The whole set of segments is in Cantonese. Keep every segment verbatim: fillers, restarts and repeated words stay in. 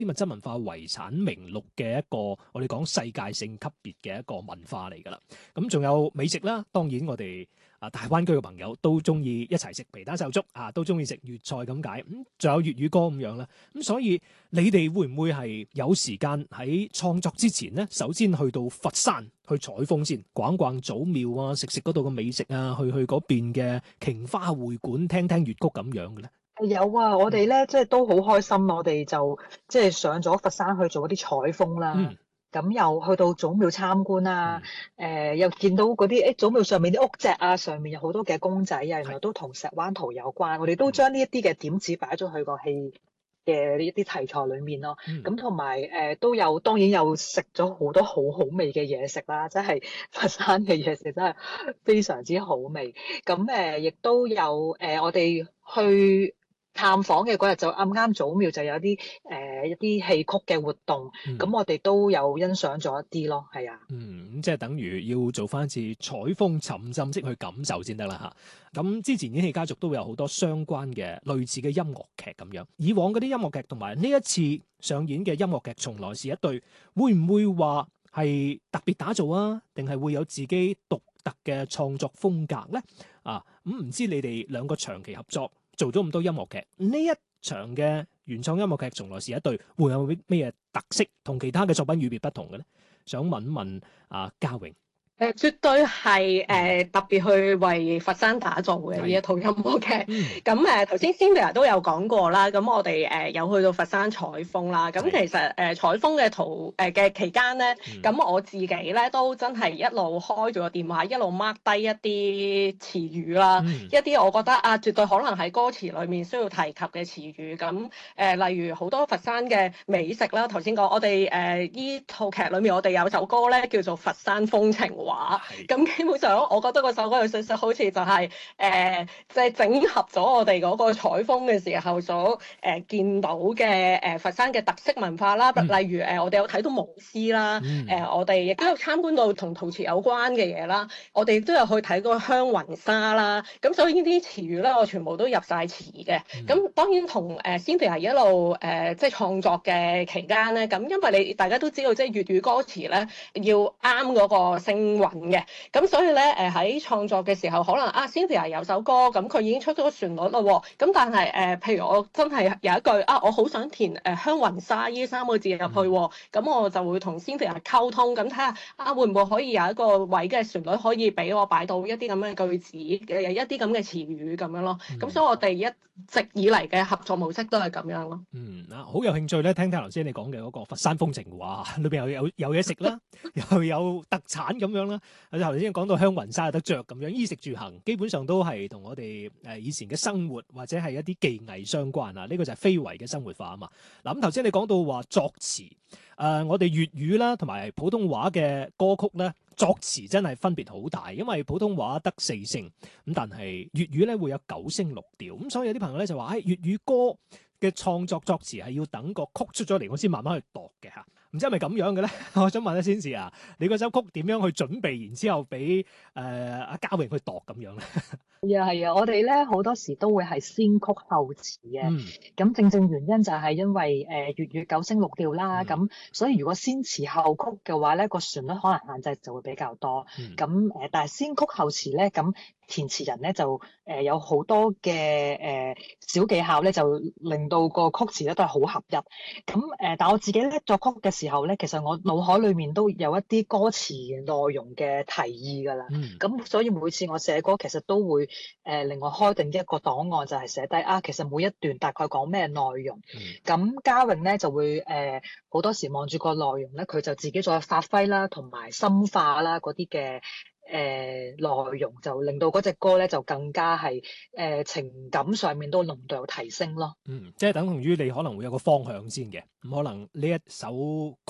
啲物質文化遺產名錄嘅一個我哋講世界性級別嘅一個文化嚟㗎啦。咁仲有美食啦，當然我哋啊大灣區嘅朋友都中意一齊食皮蛋瘦粥啊，都中意食粵菜咁解。咁仲有粵語歌咁樣啦。咁所以你哋會唔會係有時間喺創作之前呢？首先去到佛山去採風先，逛逛祖廟啊，食食嗰度嘅美食啊，去去嗰邊嘅瓊花會館聽聽粵曲咁樣嘅咧？ 有啊，我哋咧即係都好開心，我哋就即係上咗佛山去做嗰啲採風啦。 嗯咁又去到祖廟參觀啊， 嗯誒、又見到嗰啲誒祖廟上面啲屋脊啊，上面有好多嘅公仔啊，原來係都同石灣圖有關。我哋都將呢一啲嘅點子擺咗去個戲嘅呢一啲題材裏面咯。 嗯咁同埋誒都有，當然有食咗好多好好味嘅嘢食啦，真係佛山嘅嘢食真係非常之好味。咁誒亦都有誒、我哋去探訪嘅嗰日就啱啱祖廟就有啲誒、一啲戲曲嘅活動，咁、 嗯我哋都有欣賞咗一啲咯，係啊。 嗯，咁即係等於要做翻一次採風沉浸式去感受先得啦嚇。咁之前演戲家族都會有好多相關嘅類似嘅音樂劇咁樣。以往嗰啲音樂劇同埋呢一次上演嘅音樂劇，從來是一對，會唔會話係特別打造啊？定係會有自己獨特嘅創作風格咧？啊，咁、嗯、唔知你哋兩個長期合作做咗咁多音樂劇，呢一場嘅原創音樂劇從來是一對，會有咩特色同其他嘅作品與別不同嘅咧？想問問啊，嘉榮。 誒絕對係誒、呃、特別去為佛山打造嘅呢一套音樂劇。 嗯咁誒頭先 Cynthia 都有講過啦，咁我哋誒、呃、有去到佛山採風啦。咁係其實誒、呃、採風嘅途誒嘅期間咧，咁、 嗯我自己咧都真係一路開住個電話，一路 mark 低一啲詞語啦， 嗯一啲我覺得啊絕對可能喺歌詞裡面需要提及嘅詞語。咁誒、呃、例如好多佛山嘅美食啦，頭先講我哋誒依套劇裡面，我哋有首歌咧叫做《佛山風情畫》。 係咁基本上，我覺得嗰首歌嘅信息好似就係、是、誒，即、呃、係、就是、整合咗我哋嗰個採風嘅時候所誒、呃、見到嘅誒、呃、佛山嘅特色文化啦， 嗯例如誒、呃、我哋有睇到毛絲啦，誒、 嗯呃、我哋亦都有參觀到同陶瓷有關嘅嘢啦，我哋亦都有去睇嗰個香雲紗啦，咁所以呢啲詞語咧，我全部都入晒詞嘅。咁、 嗯當然同誒 Cynthia 一路誒、呃、即係創作嘅期間咧，咁因為你大家都知道，即係粵語歌詞咧要啱嗰個聲韻嘅。咁所以咧，誒喺創作嘅時候，可能啊 Cynthia 有首歌，咁佢已經出咗個旋律咯喎。咁但係誒、呃，譬如我真係有一句啊，我好想填誒、呃、香雲紗呢三個字入去喎，咁、 嗯、 我就會同 Cynthia 溝通，咁睇下啊會唔會可以有一個位嘅旋律可以俾我擺到一啲咁嘅句子嘅一啲咁嘅詞語咁樣咯。咁、 嗯所以我哋一直以嚟嘅合作模式都係咁樣咯。 嗯啊，好有興趣咧，聽聽頭先你講嘅嗰個佛山風情畫，裏邊有有有嘢食啦，又有特產咁樣啦。頭先講到香雲紗有得着咁樣，衣食住行基本上都係同我哋誒以前嘅生活或者係一啲技藝相關啊。呢、這個就係非遺嘅生活化啊嘛。嗱咁頭先你講到話作詞，誒、呃、我哋粵語啦同埋普通話嘅歌曲咧，作詞真係分別好大，因為普通話得四聲，咁但係粵語咧會有九聲六調，咁所以有啲朋友咧就話，誒、哎、粵語歌嘅創作作詞係要等個曲出咗嚟，我先慢慢去度嘅嚇。唔知係咪咁樣嘅咧？我想問下先士啊，你嗰首曲點樣去準備，然之後俾誒阿嘉榮去度咁樣咧？ 係啊係啊，我哋咧好多時都會係先曲後詞嘅。 嗯咁正正原因就係因為誒、呃、粵語九聲六調啦，咁、 嗯所以如果先詞後曲嘅話咧，個旋律可能限制就會比較多。 嗯咁誒、呃，但係先曲後詞咧，咁填詞人咧就誒、呃、有好多嘅誒、呃、小技巧咧，就令到個曲詞咧都係好合一。咁誒、呃，但我自己咧作曲嘅時候咧，其實我腦海裡面都有一啲歌詞內容嘅提議㗎啦。 嗯咁所以每次我寫歌，其實都會誒、呃、另外開定一個檔案，就係寫低啊，其實每一段大概講咩內容。咁嘉榮咧就會誒好、呃、多時望住個內容咧，佢就自己再發揮啦，同埋深化啦嗰啲嘅誒內容，就令到嗰隻歌咧就更加係誒、呃、情感上面都濃度有提升咯。 嗯，即係等同於你可能會有個方向先嘅，咁可能呢一首曲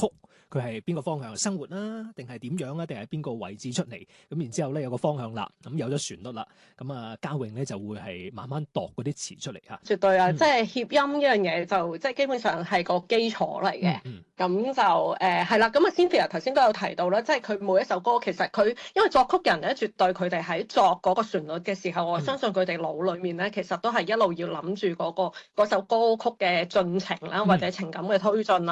佢係邊個方向生活啦，定係點樣啊？定係邊個位置出嚟？咁然之後咧有個方向啦，咁有咗旋律啦，咁啊嘉穎咧就會係慢慢度嗰啲詞出嚟嚇。 絕對啊， 嗯即係協音呢樣嘢就即係基本上係個基礎嚟嘅。 嗯咁就誒係啦，咁啊 Cynthia 頭先都有提到啦，即係佢每一首歌其實佢因為作曲人咧，絕對佢哋喺作嗰個旋律嘅時候，我相信佢哋腦裡面咧其實都係一路要諗住嗰個嗰首歌曲嘅進程啦，或者情感嘅推進啦。